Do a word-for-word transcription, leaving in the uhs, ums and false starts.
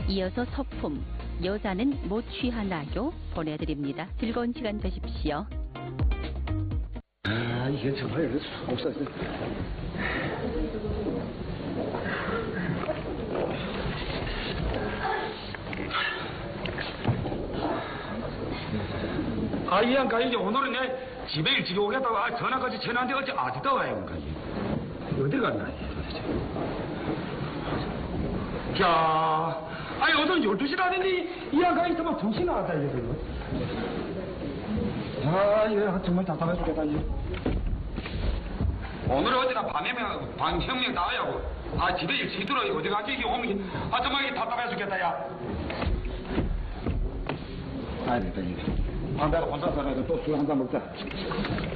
이어서 서품, 여자는 못 취하나요? 보내드립니다. 즐거운 시간 되십시오. 아, 이게 정말 속삭. 아, 이 양가 이제 오늘은 내 집에 일찍 오겠다고 아, 전화까지 전화한데 어째 아직도 와요, 양가 어디 갔나 도대체. 자, 아니 어떤 열두 시나 됐니 이 양가 있으면 정신 나갔다 이게 지금. 아, 이거 정말 답답해 죽겠다 이제. 오늘 어디나 밤에면 방청명 나와야고. 아, 집에 일찍 들어 어디 가지 이게 오면 아 정말 이게 답답해 죽겠다 야. 아, 됐다 이제. 아, 내가 혼자 살아도 또 술 한 잔 먹자.